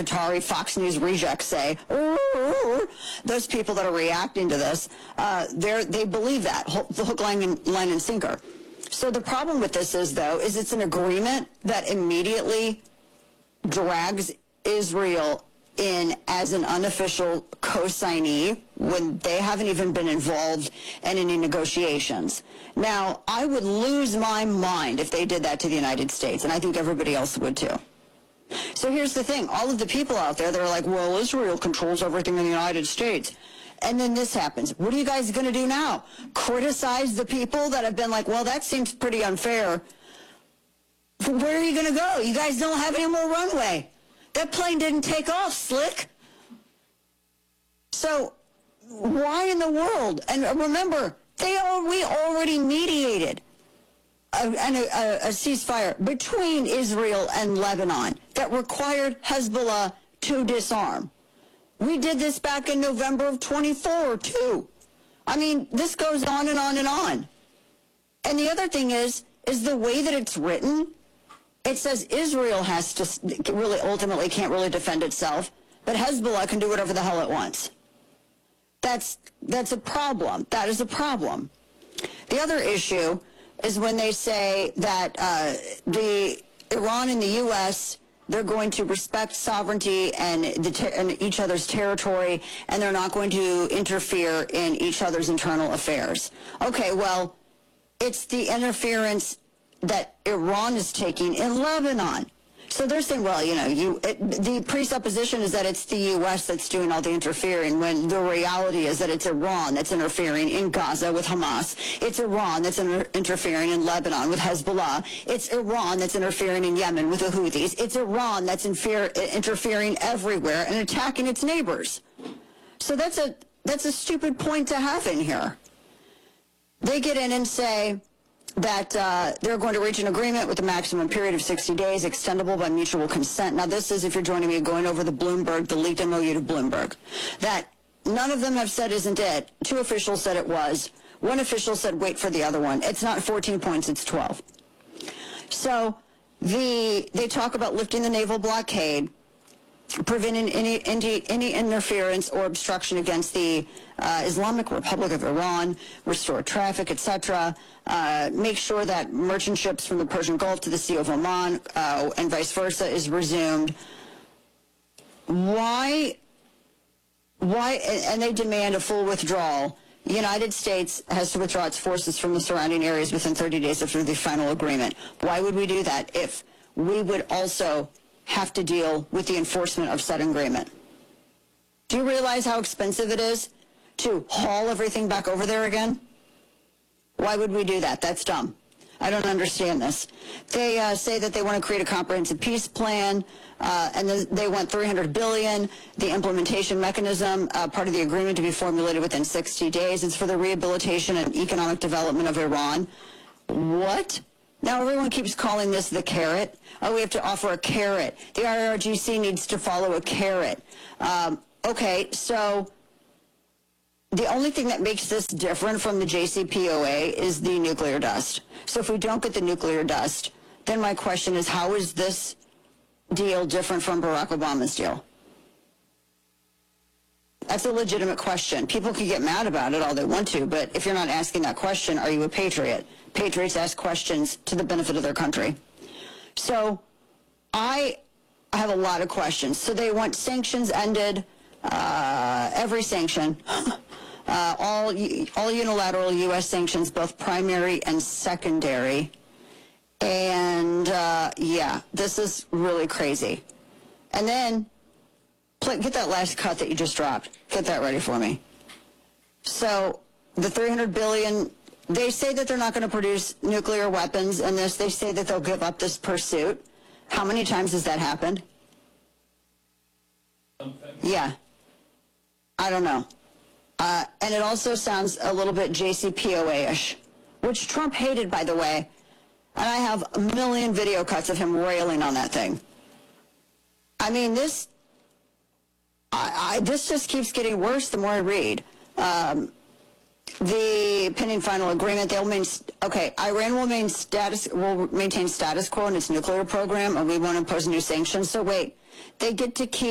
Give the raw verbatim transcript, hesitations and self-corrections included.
Qatari Fox News rejects say, ooh, those people that are reacting to this, uh, they they believe that, the hook, line, and, line, and sinker. So the problem with this is, though, is it's an agreement that immediately drags Israel in as an unofficial co-signee when they haven't even been involved in any negotiations. Now, I would lose my mind if they did that to the United States, and I think everybody else would too. So here's the thing. All of the people out there that are like, well, Israel controls everything in the United States. And then this happens. What are you guys going to do now? Criticize the people that have been like, well, that seems pretty unfair. Where are you going to go? You guys don't have any more runway. That plane didn't take off, slick. So why in the world? And remember, they all, we already mediated a, a, a ceasefire between Israel and Lebanon that required Hezbollah to disarm. We did this back in November of twenty-four, too. I mean, this goes on and on and on. And the other thing is, is the way that it's written, it says Israel has to really, ultimately can't really defend itself, but Hezbollah can do whatever the hell it wants. That's, that's a problem. That is a problem. The other issue is when they say that uh, the Iran and the U S, they're going to respect sovereignty and, the and each other's territory, and they're not going to interfere in each other's internal affairs. Okay, well, it's the interference that Iran is taking in Lebanon. So they're saying, well, you know, you, it, the presupposition is that it's the U S that's doing all the interfering, when the reality is that it's Iran that's interfering in Gaza with Hamas. It's Iran that's inter interfering in Lebanon with Hezbollah. It's Iran that's interfering in Yemen with the Houthis. It's Iran that's interfering everywhere and attacking its neighbors. So that's a, that's a stupid point to have in here. They get in and say that uh, they're going to reach an agreement with a maximum period of sixty days, extendable by mutual consent. Now, this is, if you're joining me, going over the Bloomberg, the leaked M O U to Bloomberg, that none of them have said isn't it. Two officials said it was. One official said wait for the other one. It's not fourteen points, it's twelve. So the they talk about lifting the naval blockade, preventing any, any, any interference or obstruction against the uh, Islamic Republic of Iran, restore traffic, et cetera, uh, make sure that merchant ships from the Persian Gulf to the Sea of Oman uh, and vice versa is resumed. Why, why, and they demand a full withdrawal. The United States has to withdraw its forces from the surrounding areas within thirty days after the final agreement. Why would we do that if we would also have to deal with the enforcement of said agreement? Do you realize how expensive it is to haul everything back over there again? Why would we do that? That's dumb. I don't understand this. They uh, say that they want to create a comprehensive peace plan, uh, and they want three hundred billion dollars. The implementation mechanism, uh, part of the agreement, to be formulated within sixty days. It's for the rehabilitation and economic development of Iran. What? Now everyone keeps calling this the carrot. Oh, we have to offer a carrot. The I R G C needs to follow a carrot. Um, okay, so the only thing that makes this different from the J C P O A is the nuclear dust. So if we don't get the nuclear dust, then my question is, how is this deal different from Barack Obama's deal? That's a legitimate question. People can get mad about it all they want to, but if you're not asking that question, are you a patriot? Patriots ask questions to the benefit of their country. So I have a lot of questions. So they want sanctions ended, uh, every sanction, uh, all, all unilateral U S sanctions, both primary and secondary. And uh, yeah, this is really crazy. And then get that last cut that you just dropped. Get that ready for me. So the three hundred billion dollars, they say that they're not going to produce nuclear weapons in this. They say that they'll give up this pursuit. How many times has that happened? Something. Yeah. I don't know. Uh, and it also sounds a little bit J C P O A-ish, which Trump hated, by the way. And I have a million video cuts of him railing on that thing. I mean, this... I, I, this just keeps getting worse the more I read. Um, the pending final agreement, they'll main, okay, Iran will maintain status, will maintain status quo in its nuclear program, and we won't impose new sanctions. So wait, they get to keep